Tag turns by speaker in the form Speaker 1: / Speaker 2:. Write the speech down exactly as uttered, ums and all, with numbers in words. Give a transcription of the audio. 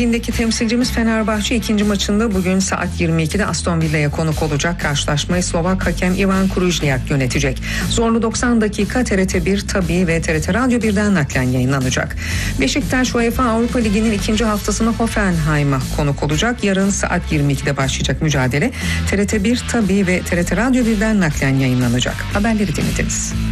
Speaker 1: Ligi'ndeki temsilcimiz Fenerbahçe ikinci maçında bugün saat yirmi ikide Aston Villa'ya konuk olacak. Karşılaşmayı Slovak hakem Ivan Krujniak yönetecek. Zorlu doksan dakika T R T bir Tabii ve T R T Radyo birden naklen yayınlanacak. Beşiktaş UEFA Avrupa Ligi'nin ikinci haftasında Hoffenheim'a konuk olacak. Yarın saat yirmi ikide başlayacak mücadele T R T bir Tabii ve T R T Radyo birden naklen yayınlanacak. Haberleri dinlediniz.